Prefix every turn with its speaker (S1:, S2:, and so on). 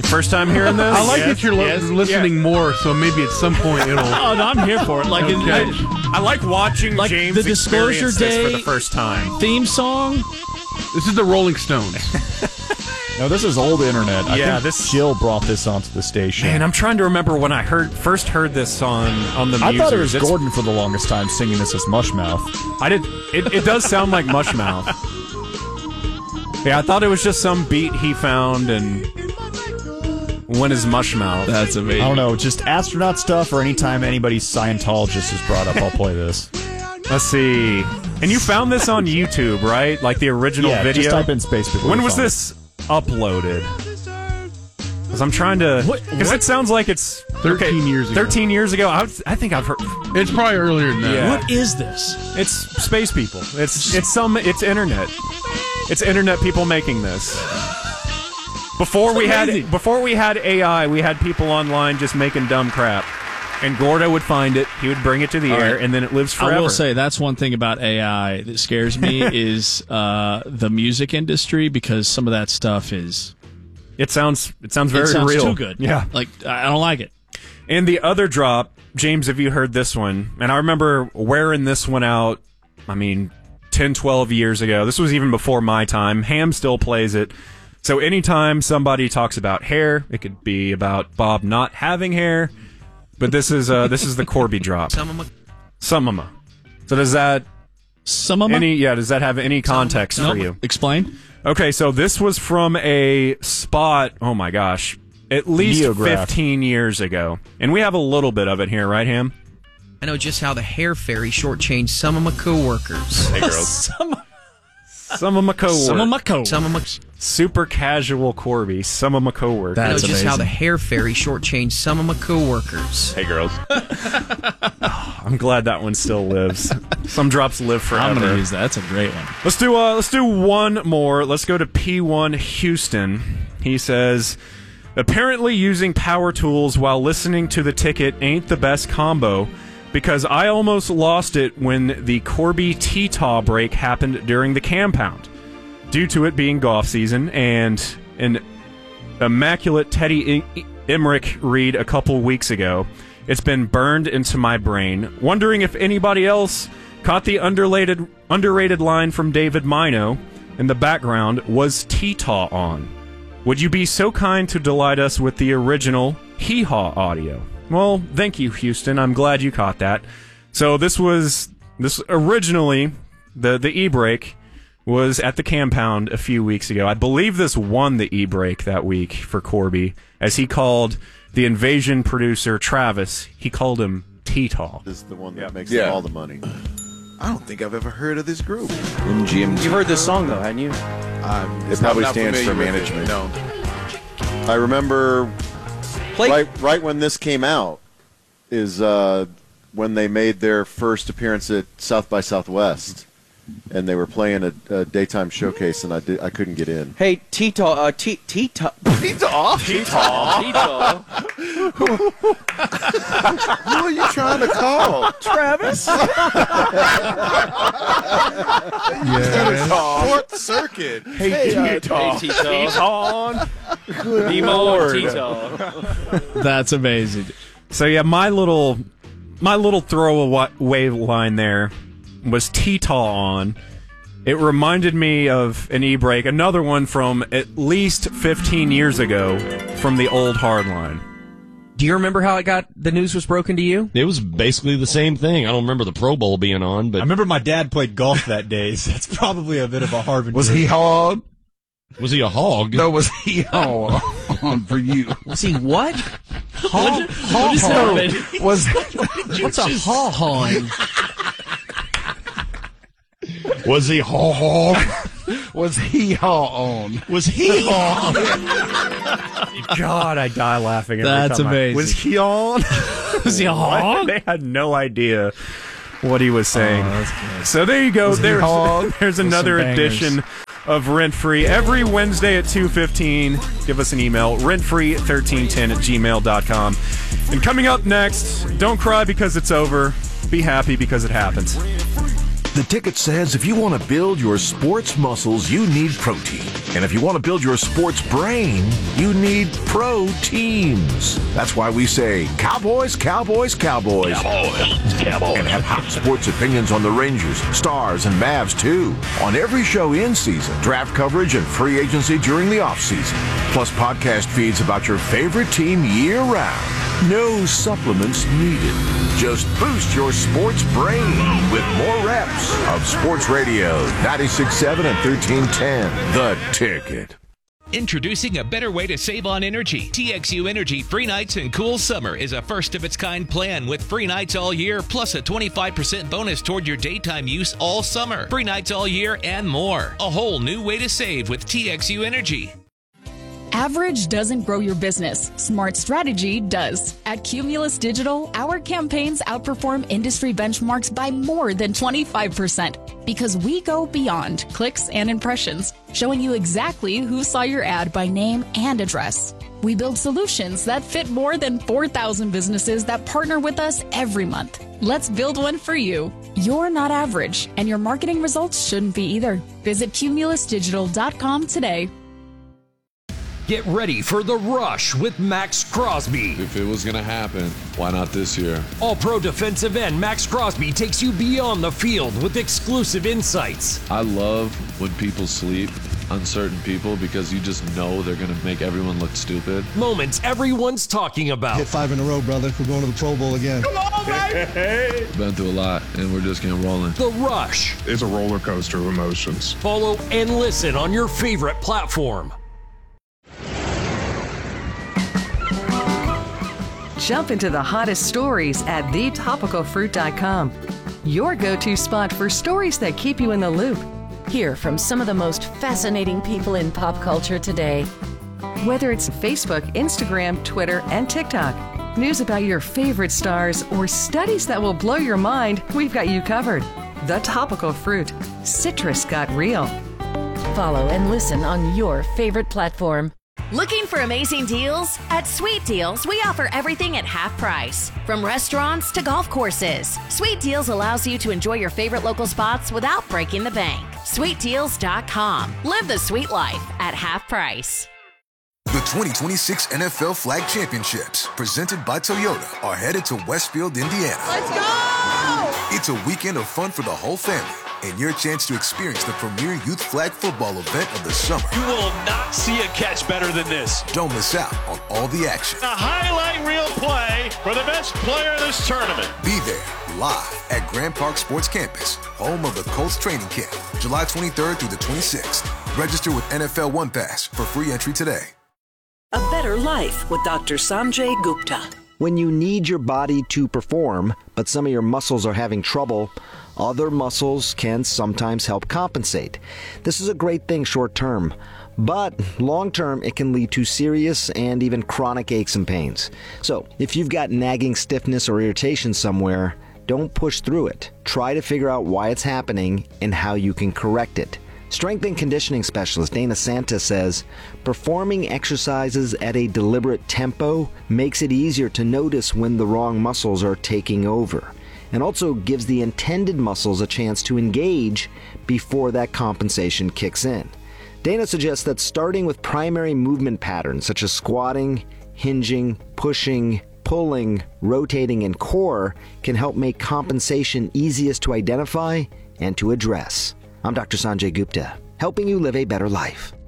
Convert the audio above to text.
S1: First time hearing this?
S2: I like that you're listening more, so maybe at some point it'll...
S3: Oh, no, I'm here for it. Like,
S1: I like watching
S3: like
S1: James
S3: the Disclosure
S1: experience
S3: Day
S1: this for the first time.
S3: theme song.
S2: This is the Rolling Stones.
S4: No, this is old internet. I
S1: Yeah,
S4: think Jill brought this onto the station.
S1: Man, I'm trying to remember when I first heard this on the music.
S4: I thought it was Gordon for the longest time singing this as Mushmouth.
S1: I did. It does sound like Mushmouth. Yeah, I thought it was just some beat he found and went as Mushmouth.
S3: That's amazing.
S4: I don't know, just astronaut stuff or anytime anybody's Scientologist is brought up, I'll play this.
S1: Let's see. And you found this on YouTube, right? Like the original
S4: Yeah,
S1: video?
S4: just type in Space People.
S1: When was this uploaded? Because I'm trying to... Because it sounds like it's...
S2: 13 years ago.
S1: 13 years ago? I think I've heard...
S2: It's probably earlier than that.
S1: Yeah.
S3: What is this?
S1: It's space people. It's internet. It's internet people making this. Before we had AI, we had people online just making dumb crap. And Gordo would find it, he would bring it to the air, and then it lives forever.
S3: I will say that's one thing about AI that scares me is the music industry, because some of that stuff is...
S1: It sounds very
S3: sounds
S1: real.
S3: too good.
S1: Yeah.
S3: Like, I don't like it.
S1: And the other drop, James, have you heard this one? And I remember wearing this one out, 10, 12 years ago. This was even before my time. Ham still plays it. So anytime somebody talks about hair, it could be about Bob not having hair. But this is the Corby drop. Sumama. So does that does that have any context for you?
S3: Explain.
S1: Okay, so this was from a spot, oh my gosh, at least
S4: Neograph.
S1: 15 years ago. And we have a little bit of it here, right, Ham?
S5: I know just how the hair fairy shortchanged some of my coworkers.
S1: Hey, girls. Some of my coworkers. Super casual Corby. Some of my coworkers.
S5: I know
S3: That's
S5: just
S3: amazing.
S5: how the hair fairy shortchanged some of my coworkers.
S1: Hey, girls. I'm glad that one still lives. Some drops live forever.
S3: I'm going to use that. That's a great one.
S1: Let's do one more. Let's go to P1 Houston. He says, apparently using power tools while listening to the ticket ain't the best combo, because I almost lost it when the Corby T-Taw break happened during the compound. Due to it being golf season and an immaculate Teddy Emmerich read a couple weeks ago, it's been burned into my brain. Wondering if anybody else caught the underrated line from David Mino in the background, was T-Taw on? Would you be so kind to delight us with the original hee-haw audio? Well, thank you, Houston. I'm glad you caught that. So this originally, the e-break was at the compound a few weeks ago. I believe this won the e-break that week for Corby, as he called the Invasion producer, Travis, he called him T-Taw.
S6: This is the one that makes them all the money.
S7: I don't think I've ever heard of this group.
S8: You've heard this song, though, hadn't you?
S6: It probably stands for management.
S7: No.
S6: I remember right when this came out is when they made their first appearance at South by Southwest, and they were playing a daytime showcase, and I couldn't get in.
S8: Hey, T-Taw. T-Taw?
S7: Who are you trying to call?
S8: Travis?
S7: Fourth Circuit.
S8: Hey, T-Taw. Be more T-Taw.
S3: That's amazing.
S1: So yeah, my little throwaway line there was T-Taw on. It reminded me of an e-break, another one from at least 15 years ago from the old Hardline.
S5: Do you remember how the news was broken to you?
S9: It was basically the same thing. I don't remember the Pro Bowl being on, but
S4: I remember my dad played golf that day, so that's probably a bit of a harbinger.
S7: Was he hog?
S9: was he a hog?
S7: No, was he hog on for you?
S5: Was he what?
S3: What just happened?
S7: Was
S5: What's a haw-hawing?
S9: Was he hog?
S7: was he haw on?
S9: Was he hog?
S1: God, I die laughing every
S3: That's
S1: time.
S3: amazing.
S1: Was he on?
S3: Was he a hog?
S1: They had no idea what he was saying. So there you go. There's another edition of Rent Free every Wednesday at 2:15. Give us an email, rentfree1310@gmail.com. And coming up next, don't cry because it's over. Be happy because it happens.
S10: The Ticket says if you want to build your sports muscles, you need protein. And if you want to build your sports brain, you need pro teams. That's why we say Cowboys, Cowboys, Cowboys.
S9: Cowboys, Cowboys.
S10: And have hot sports opinions on the Rangers, Stars, and Mavs, too. On every show in season, draft coverage, and free agency during the offseason. Plus podcast feeds about your favorite team year-round. No supplements needed. Just boost your sports brain with more reps of Sports Radio 96.7 and 1310. The Ticket.
S11: Introducing a better way to save on energy. TXU Energy Free Nights and Cool Summer is a first-of-its-kind plan with free nights all year, plus a 25% bonus toward your daytime use all summer. Free nights all year and more. A whole new way to save with TXU Energy.
S12: Average doesn't grow your business. Smart strategy does. At Cumulus Digital, our campaigns outperform industry benchmarks by more than 25% because we go beyond clicks and impressions, showing you exactly who saw your ad by name and address. We build solutions that fit more than 4,000 businesses that partner with us every month. Let's build one for you. You're not average, and your marketing results shouldn't be either. Visit cumulusdigital.com today.
S13: Get ready for The Rush with Max Crosby.
S14: If it was going to happen, why not this year?
S13: All-pro defensive end Max Crosby takes you beyond the field with exclusive insights.
S14: I love when people sleep, uncertain people, because you just know they're going to make everyone look stupid.
S13: Moments everyone's talking about.
S15: Hit 5 in a row, brother. We're going to the Pro Bowl again.
S13: Come on, baby!
S14: Been through a lot, and we're just getting rolling.
S13: The Rush.
S16: It's a roller coaster of emotions.
S13: Follow and listen on your favorite platform.
S17: Jump into the hottest stories at thetopicalfruit.com. Your go-to spot for stories that keep you in the loop.
S18: Hear from some of the most fascinating people in pop culture today.
S17: Whether it's Facebook, Instagram, Twitter, and TikTok, news about your favorite stars, or studies that will blow your mind, we've got you covered. The Topical Fruit. Citrus got real.
S18: Follow and listen on your favorite platform.
S19: Looking for amazing deals? At Sweet Deals, we offer everything at half price. From restaurants to golf courses, Sweet Deals allows you to enjoy your favorite local spots without breaking the bank. SweetDeals.com. Live the sweet life at half price.
S20: The 2026 NFL Flag Championships, presented by Toyota, are headed to Westfield, Indiana.
S21: Let's go!
S20: It's a weekend of fun for the whole family, and your chance to experience the premier youth flag football event of the summer.
S22: You will not see a catch better than this.
S20: Don't miss out on all the action.
S22: A highlight reel play for the best player of this tournament.
S20: Be there, live at Grand Park Sports Campus, home of the Colts training camp, July 23rd through the 26th. Register with NFL One Pass for free entry today.
S23: A better life with Dr. Sanjay Gupta.
S24: When you need your body to perform, but some of your muscles are having trouble, other muscles can sometimes help compensate. This is a great thing short term, but long term it can lead to serious and even chronic aches and pains. So if you've got nagging stiffness or irritation somewhere, don't push through it. Try to figure out why it's happening and how you can correct it. Strength and conditioning specialist Dana Santa says, performing exercises at a deliberate tempo makes it easier to notice when the wrong muscles are taking over, and also gives the intended muscles a chance to engage before that compensation kicks in. Dana suggests that starting with primary movement patterns such as squatting, hinging, pushing, pulling, rotating, and core can help make compensation easiest to identify and to address. I'm Dr. Sanjay Gupta, helping you live a better life.